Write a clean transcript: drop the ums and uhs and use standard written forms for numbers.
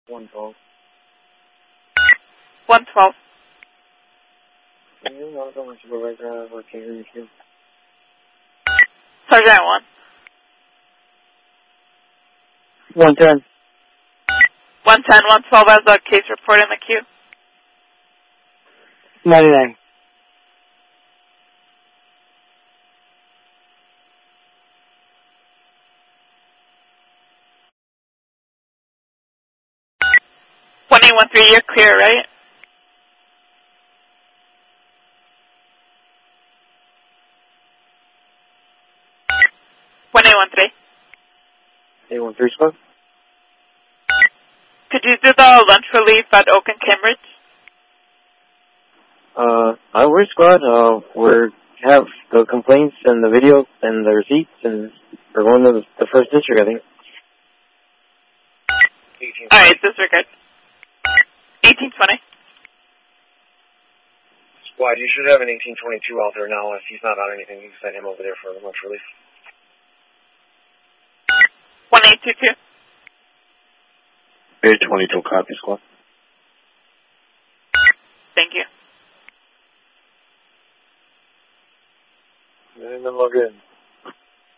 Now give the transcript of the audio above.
112. 112. Supervisor, working with you. Sergeant 1. 110. 110, 112 as a case report in the queue. 99. One 813, you're clear, right? One 813. 813 squad? Could you do the lunch relief at Oak and Cambridge? We're squad. We have the complaints and the video and the receipts, and we're going to the first district, I think. Alright, disregard. 1820. Squad, you should have an 1822 out there now. If he's not on anything, you can send him over there for lunch relief. 1822. 822 copy, squad. Thank you. And then we're good.